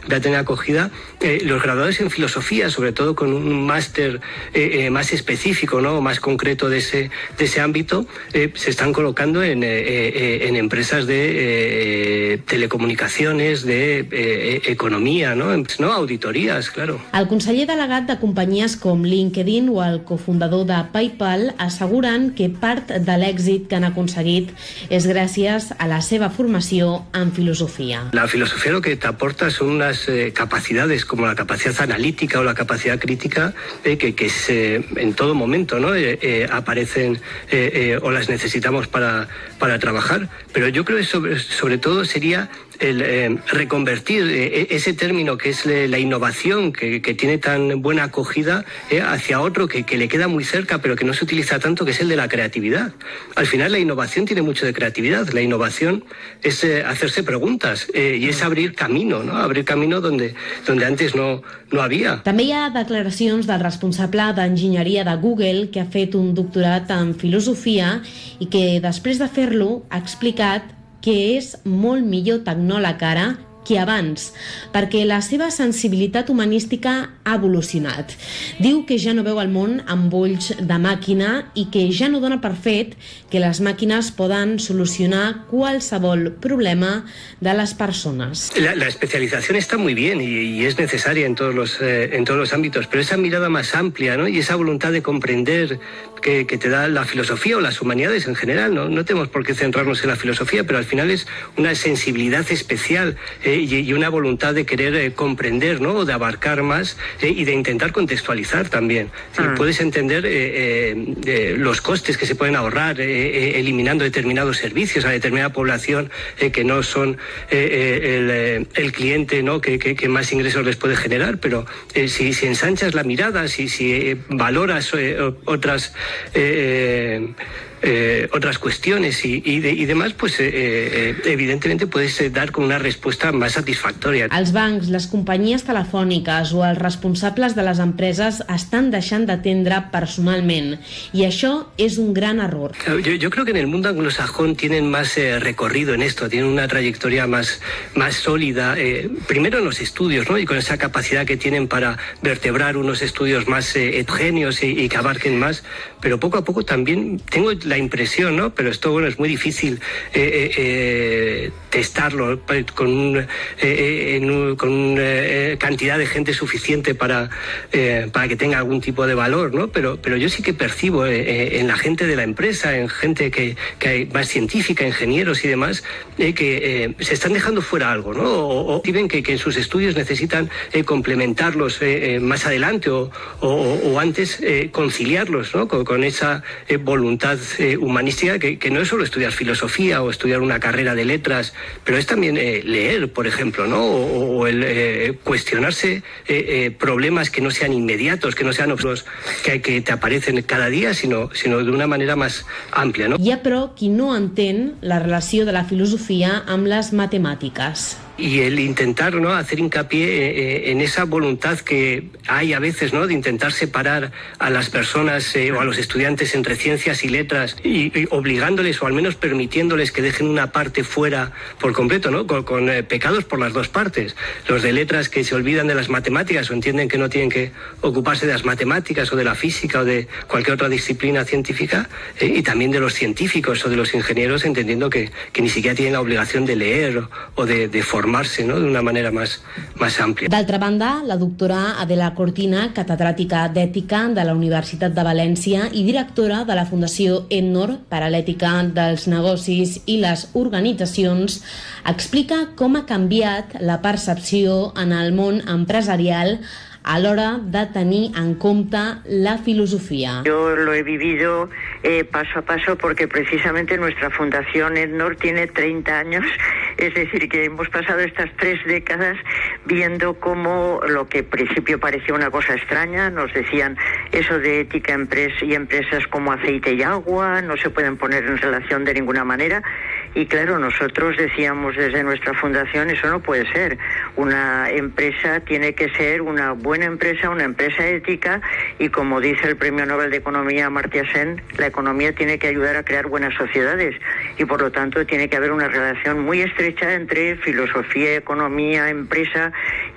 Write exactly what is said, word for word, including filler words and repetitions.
va a tener acogida. Eh, los graduados en filosofía, sobre todo con un máster eh, eh, más específico, ¿no? Más concreto de ese, de ese ámbito, eh, se están colocando en, eh, eh, en empresas de eh, telecomunicaciones, de eh, economía, ¿no? ¿no? Auditorías, claro. El conseller delegat de companyies com LinkedIn o el cofundador de PayPal asseguren que part de l'èxit que han aconseguit és gràcies a la seva formació en filosofia. La filosofía lo que te aporta son unas eh, capacidades como la capacidad analítica o la capacidad crítica eh, que, que es, eh, en todo momento, ¿no? eh, eh, aparecen eh, eh, o las necesitamos para, para trabajar, pero yo creo que sobre, sobre todo sería el eh, reconvertir eh, ese término que es la innovación, que, que tiene tan buena acogida, eh, hacia otro que, que le queda muy cerca pero que no se utiliza tanto, que es el de la creatividad. Al final la innovación tiene mucho de creatividad. La innovación es eh, hacerse preguntas eh, y es abrir camino, ¿no? Abrir camino donde, donde antes no, no había. També hi ha declaracions del responsable d'enginyeria de Google que ha fet un doctorat en filosofia i que després de fer-lo ha explicat que és molt millor tecnòleg ara que abans, perquè la seva sensibilitat humanística ha evolucionat. Diu que ja no veu el món amb ulls de màquina i que ja no dona per fet que les màquines poden solucionar qualsevol problema de les persones. La, la especialización está muy bien y, y es necesaria en todos los eh, en todos los ámbitos, pero esa mirada más amplia, ¿no? Y esa voluntad de comprender que, que te da la filosofía o las humanidades en general, ¿no? No tenemos por qué centrarnos en la filosofía, pero al final es una sensibilidad especial eh, y, y una voluntad de querer eh, comprender, ¿no? O de abarcar más eh, y de intentar contextualizar también. Ah. Puedes entender eh, eh, eh, los costes que se pueden ahorrar eh, eh, eliminando determinados servicios a determinada población eh, que no son eh, el, eh, el cliente, ¿no? que, que, que más ingresos les puede generar, pero eh, si, si ensanchas la mirada, si, si eh, valoras eh, otras eh, Eh, otras cuestiones y, y, de, y demás, pues eh, eh, evidentemente puedes eh, dar con una respuesta más satisfactoria. Els bancs, les companyies telefòniques o els responsables de les empreses estan deixant d'atendre personalment i això és un gran error. Yo, yo creo que en el mundo anglosajón tienen más eh, recorrido en esto, tienen una trayectoria más, más sólida, eh, primero en los estudios, ¿no? Y con esa capacidad que tienen para vertebrar unos estudios más eh, heterogéneos y, y que abarquen más, pero poco a poco también tengo la impresión, ¿no? Pero esto, bueno, es muy difícil eh, eh, testarlo con, un, eh, en un, con una eh, cantidad de gente suficiente para, eh, para que tenga algún tipo de valor, ¿no? Pero, pero yo sí que percibo eh, en la gente de la empresa, en gente que, que hay más científica, ingenieros y demás, eh, que eh, se están dejando fuera algo, ¿no? O, o ven que, que en sus estudios necesitan eh, complementarlos eh, eh, más adelante o, o, o antes eh, conciliarlos, ¿no? Con, con esa eh, voluntad eh, humanística que, que no es solo estudiar filosofía o estudiar una carrera de letras, pero es también eh, leer, por ejemplo, ¿no? O, o el eh, cuestionarse eh, eh, problemas que no sean inmediatos, que no sean objetos que, que te aparecen cada día, sino, sino de una manera más amplia, ¿no? Hi ha, però, qui no entén la relació de la filosofia amb les matemàtiques. Y el intentar, ¿no? Hacer hincapié eh, en esa voluntad que hay a veces, ¿no? De intentar separar a las personas eh, o a los estudiantes entre ciencias y letras y, y obligándoles o al menos permitiéndoles que dejen una parte fuera por completo, ¿no? Con, con eh, pecados por las dos partes. Los de letras que se olvidan de las matemáticas o entienden que no tienen que ocuparse de las matemáticas o de la física o de cualquier otra disciplina científica eh, y también de los científicos o de los ingenieros entendiendo que, que ni siquiera tienen la obligación de leer o, o de, de formar, ¿no? De una manera más, más amplia. D'altra banda, la doctora Adela Cortina, catedràtica d'Ètica de la Universitat de València i directora de la Fundació Ednor per a l'ètica dels negocis i les organitzacions, explica com ha canviat la percepció en el món empresarial a l'hora de tenir en compte la filosofía. Yo lo he vivido eh, paso a paso porque precisamente nuestra Fundación Ednor tiene treinta años, es decir, que hemos pasado estas tres décadas viendo cómo lo que al principio parecía una cosa extraña, nos decían eso de ética empresa y empresas como aceite y agua, no se pueden poner en relación de ninguna manera. Y claro, nosotros decíamos desde nuestra fundación, eso no puede ser. Una empresa tiene que ser una buena empresa, una empresa ética, y como dice el Premio Nobel de Economía Amartya Sen, la economía tiene que ayudar a crear buenas sociedades y por lo tanto tiene que haber una relación muy estrecha entre filosofía, economía, empresa,